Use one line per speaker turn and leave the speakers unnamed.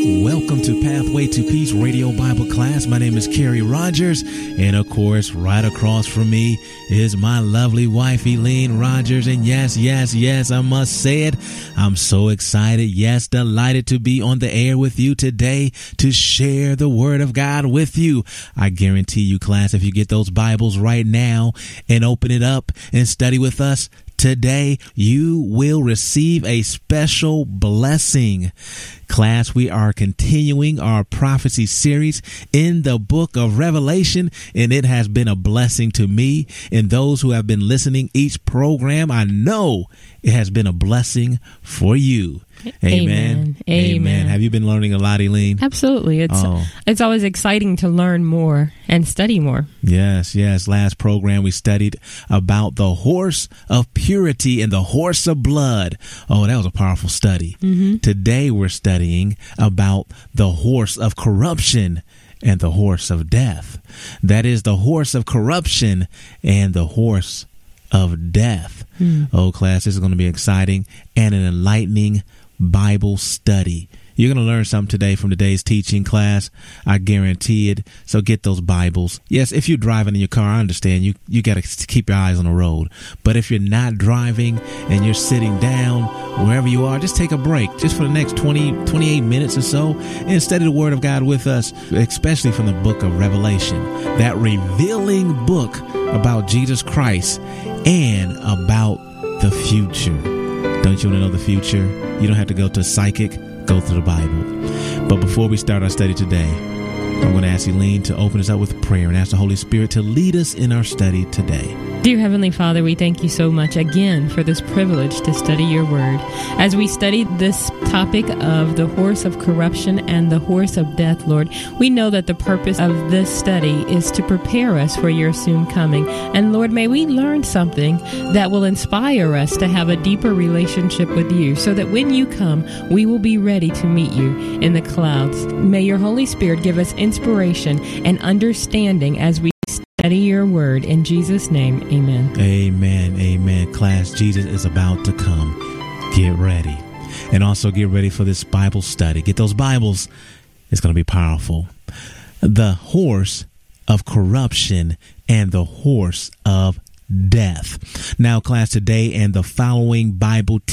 Welcome to Pathway to Peace Radio Bible class. My name is Kerry Rogers, and of course, right across from me is my lovely wife, Elaine Rogers. And yes, I must say it, I'm so excited, yes, delighted to be on the air with you today to share the Word of God with you. I guarantee you, class, if you get those Bibles right now and open it up and study with us today, you will receive a special blessing. Class, we are continuing our prophecy series in the book of Revelation, and it has been a blessing to me and those who have been listening each program. I know it has been a blessing for you. Amen. Amen. Have you been learning a lot, Eileen?
Absolutely. It's always exciting to learn more and study more.
Yes. Last program we studied about the horse of purity and the horse of blood. Oh, that was a powerful study. Mm-hmm. Today we're studying about the horse of corruption and the horse of death. That is the horse of corruption and the horse of death. Oh, class, this is going to be exciting and an enlightening Bible study. You're going to learn something today from today's teaching, class. I guarantee it. So get those Bibles. Yes, if you're driving in your car, I understand you got to keep your eyes on the road. But if you're not driving and you're sitting down, wherever you are, just take a break just for the next 28 minutes or so and study the Word of God with us, especially from the book of Revelation, that revealing book about Jesus Christ and about the future. Don't you want to know the future? You don't have to go to a psychic. Go through the Bible. But before we start our study today, I'm going to ask Elaine to open us up with prayer and ask the Holy Spirit to lead us in our study today.
Dear Heavenly Father, we thank you so much again for this privilege to study your word. As we study this topic of the horse of corruption and the horse of death, Lord, we know that the purpose of this study is to prepare us for your soon coming. And Lord, may we learn something that will inspire us to have a deeper relationship with you so that when you come, we will be ready to meet you in the clouds. May your Holy Spirit give us inspiration and understanding as we study your word. In Jesus' name, amen.
Amen. Class, Jesus is about to come. Get ready. And also get ready for this Bible study. Get those Bibles. It's going to be powerful. The horse of corruption and the horse of death. Now, class, today and the following Bible